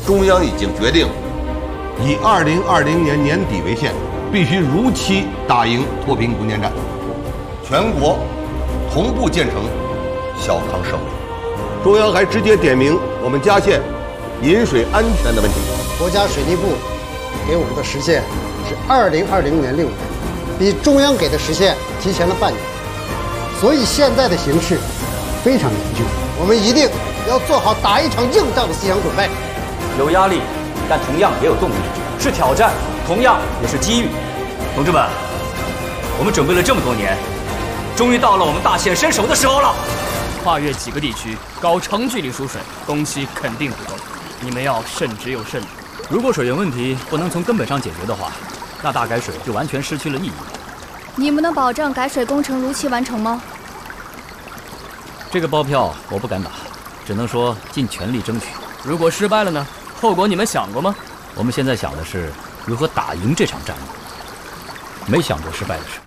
中央已经决定，以2020年年底为限，必须如期打赢脱贫攻坚战，全国同步建成小康社会。中央还直接点名我们嘉县饮水安全的问题。 国家水利部给我们的时限是2020年6月，比中央给的时限提前了半年，所以现在的形势非常严峻，我们一定要做好打一场硬仗的思想准备。 有压力，但同样也有动力；是挑战，同样也是机遇。同志们，我们准备了这么多年，终于到了我们大县伸手的时候了。 跨越几个地区，高长距离输水，工期肯定不够，你们要慎之又慎。 如果水源问题不能从根本上解决的话，那大改水就完全失去了意义。 你们能保证改水工程如期完成吗？ 这个包票我不敢打，只能说尽全力争取。 如果失败了呢？后果你们想过吗？ 我们现在想的是如何打赢这场战役，没想过失败的事。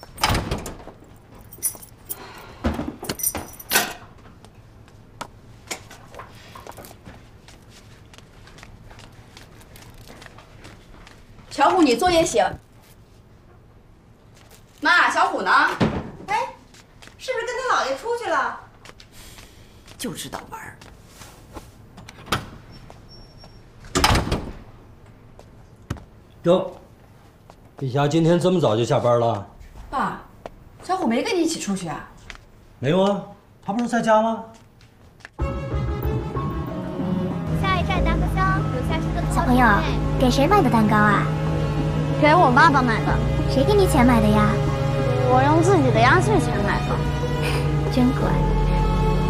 小虎，你作业写。妈，小虎呢？ 哎，是不是跟他姥爷出去了？ 就知道玩儿。 哟，碧霞今天这么早就下班了？ 爸，小虎没跟你一起出去啊？ 没有啊，他不是在家吗？ 下一站达克乡有下车的小朋友，给谁买的蛋糕啊？ 给我爸爸买的。 谁给你钱买的呀？ 我用自己的压岁钱买的。 真乖。